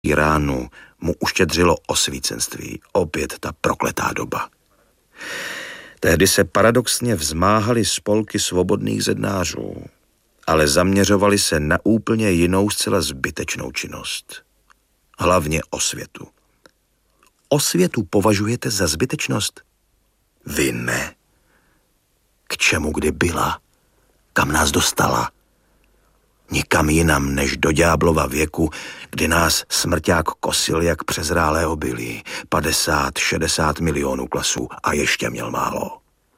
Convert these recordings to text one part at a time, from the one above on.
Iránu mu uštědřilo osvícenství. Opět ta prokletá doba. Tehdy se paradoxně vzmáhaly spolky svobodných zednářů, ale zaměřovali se na úplně jinou, zcela zbytečnou činnost. Hlavně osvětu. Osvětu považujete za zbytečnost? Vy ne. K čemu kdy byla? Kam nás dostala? Nikam jinam než do ďáblova věku, kdy nás smrťák kosil jak přezrálé obilí. 50-60 milionů klasů a ještě měl málo.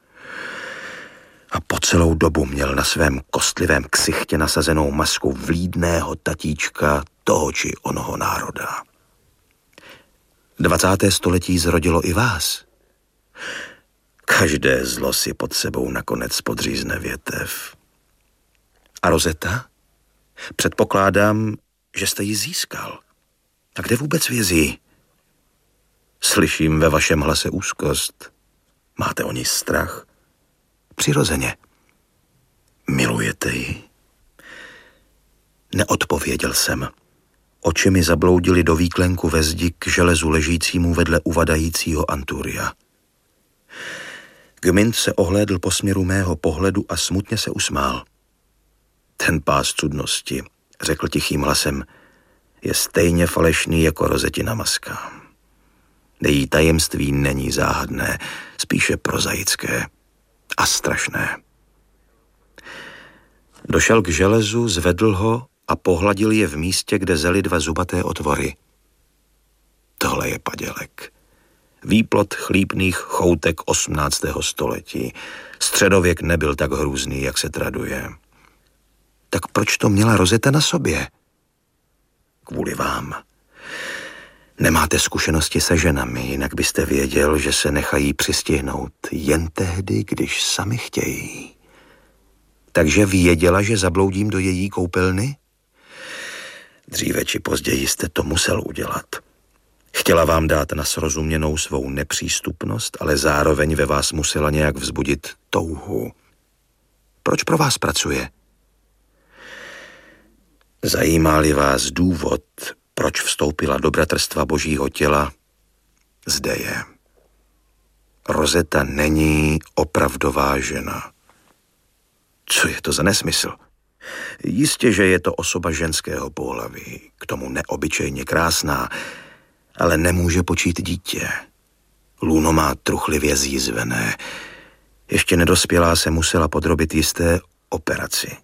A po celou dobu měl na svém kostlivém ksichtě nasazenou masku vlídného tatíčka toho či onoho národa. 20. století zrodilo i vás. Každé zlo si pod sebou nakonec podřízne větev. A Rosetta? Předpokládám, že jste ji získal. A kde vůbec vězí? Slyším ve vašem hlase úzkost. Máte o ní strach? Přirozeně. Milujete ji? Neodpověděl jsem. Oči mi zabloudily do výklenku ve zdi k železu ležícímu vedle uvadajícího Anturia. Gmint se ohlédl po směru mého pohledu a smutně se usmál. Ten pás cudnosti, řekl tichým hlasem, je stejně falešný jako Rosetina maska. Její tajemství není záhadné, spíše prozaické a strašné. Došel k železu, zvedl ho a pohladil je v místě, kde zely 2 zubaté otvory. Tohle je padělek. Výplod chlípných choutek 18. století. Středověk nebyl tak hrůzný, jak se traduje. Tak proč to měla Rosetta na sobě? Kvůli vám. Nemáte zkušenosti se ženami, jinak byste věděl, že se nechají přistihnout jen tehdy, když sami chtějí. Takže věděla, že zabloudím do její koupelny? Dříve či později jste to musel udělat. Chtěla vám dát na srozuměnou svou nepřístupnost, ale zároveň ve vás musela nějak vzbudit touhu. Proč pro vás pracuje? Zajímá-li vás důvod, proč vstoupila do bratrstva Božího těla? Zde je. Rosetta není opravdová žena. Co je to za nesmysl? Jistě, že je to osoba ženského pohlaví, k tomu neobyčejně krásná, ale nemůže počít dítě. Lůno má truchlivě zjízvené. Ještě nedospělá se musela podrobit jisté operaci.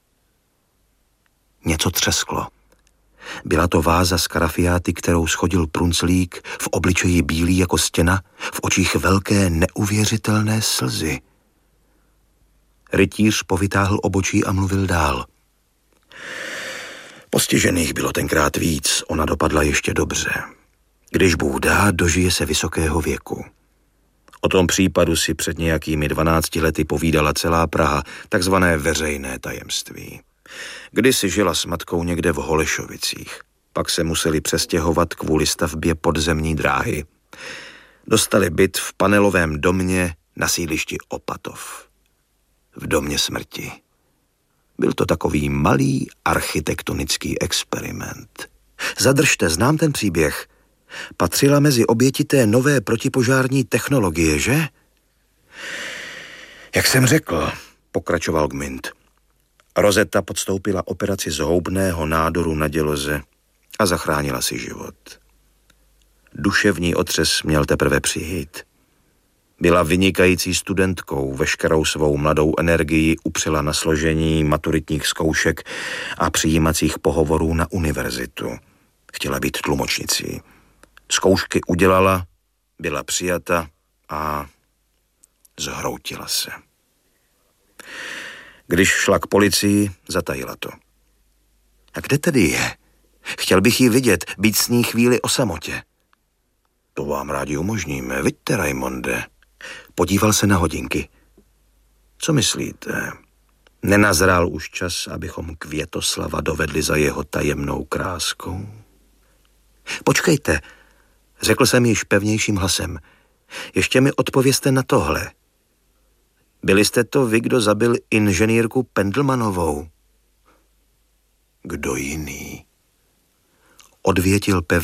Něco třesklo. Byla to váza z karafiáty, kterou schodil prunclík, v obličeji bílý jako stěna, v očích velké neuvěřitelné slzy. Rytíř povytáhl obočí a mluvil dál. Postižených bylo tenkrát víc, ona dopadla ještě dobře. Když Bůh dá, dožije se vysokého věku. O tom případu si před nějakými 12 lety povídala celá Praha, takzvané veřejné tajemství. Kdysi žila s matkou někde v Holešovicích. Pak se museli přestěhovat kvůli stavbě podzemní dráhy. Dostali byt v panelovém domě na sídlišti Opatov. V domě smrti. Byl to takový malý architektonický experiment. Zadržte, znám ten příběh. Patřila mezi oběti té nové protipožární technologie, že? Jak jsem řekl, pokračoval Gmint. Rosetta podstoupila operaci zhoubného nádoru na děloze a zachránila si život. Duševní otřes měl teprve přijít. Byla vynikající studentkou, veškerou svou mladou energii upřela na složení maturitních zkoušek a přijímacích pohovorů na univerzitu. Chtěla být tlumočnicí. Zkoušky udělala, byla přijata a zhroutila se. Když šla k policii, zatajila to. A kde tedy je? Chtěl bych ji vidět, být s ní chvíli o samotě. To vám rádi umožníme, vidíte, Raimonde. Podíval se na hodinky. Co myslíte? Nenazrál už čas, abychom Květoslava dovedli za jeho tajemnou kráskou? Počkejte, řekl jsem již pevnějším hlasem. Ještě mi odpovězte na tohle. Byli jste to vy, kdo zabil inženýrku Pendelmanovou? Kdo jiný? odvětil pevně.